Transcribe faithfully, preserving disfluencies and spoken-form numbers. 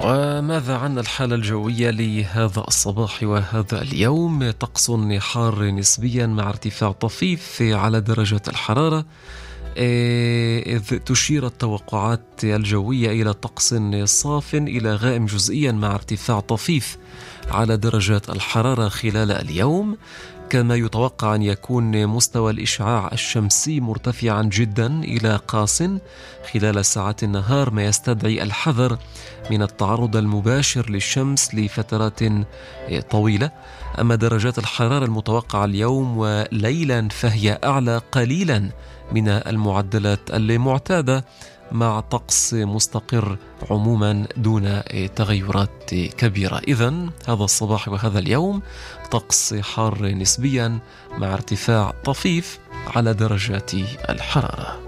وماذا عن الحالة الجوية لهذا الصباح وهذا اليوم؟ طقس حار نسبيا مع ارتفاع طفيف على درجة الحرارة، إذ تشير التوقعات الجوية إلى طقس صاف إلى غائم جزئيا مع ارتفاع طفيف على درجات الحرارة خلال اليوم. كما يتوقع أن يكون مستوى الإشعاع الشمسي مرتفعا جدا إلى قاس خلال ساعات النهار، ما يستدعي الحذر من التعرض المباشر للشمس لفترات طويلة. أما درجات الحرارة المتوقعة اليوم وليلا فهي أعلى قليلا من المعدلات المعتادة، مع طقس مستقر عموما دون تغيرات كبيرة. إذن هذا الصباح وهذا اليوم طقس حار نسبيا مع ارتفاع طفيف على درجات الحرارة.